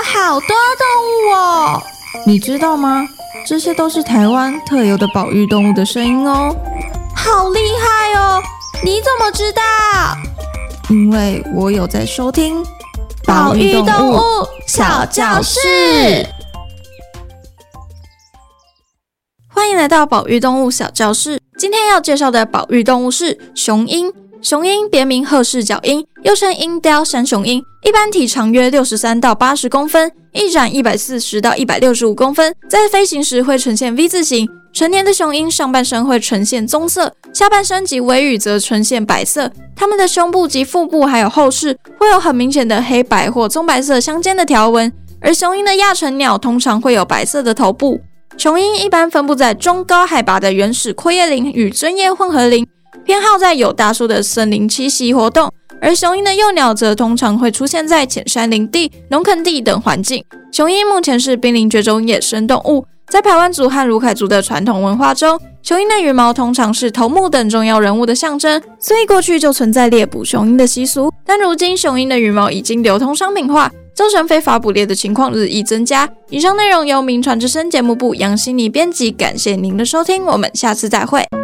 好多动物哦！ 你知道吗？这些都是台湾特有的保育动物的声音哦。 好厉害哦！你怎么知道？ 因为我有在收听保育动物小教室。欢迎来到保育动物小教室。今天要介绍的保育动物是雄鹰。雄鹰别名褐翅角鹰，又称鹰雕山雄鹰，一般体长约63到80公分，翼展140到165公分，在飞行时会呈现 V 字形。成年的雄鹰上半身会呈现棕色，下半身及尾羽则呈现白色。它们的胸部及腹部还有后翅会有很明显的黑白或棕白色相间的条纹，而雄鹰的亚成鸟通常会有白色的头部。雄鹰一般分布在中高海拔的原始阔叶林与针叶混合林，偏好在有大树的森林栖息活动，而雄鹰的幼鸟则通常会出现在浅山林地、农垦地等环境。雄鹰目前是濒临绝种野生动物，在排湾族和鲁凯族的传统文化中，雄鹰的羽毛通常是头目等重要人物的象征，所以过去就存在猎捕雄鹰的习俗。但如今雄鹰的羽毛已经流通商品化，造成非法捕猎的情况日益增加。以上内容由名传之声节目部杨心妮编辑，感谢您的收听，我们下次再会。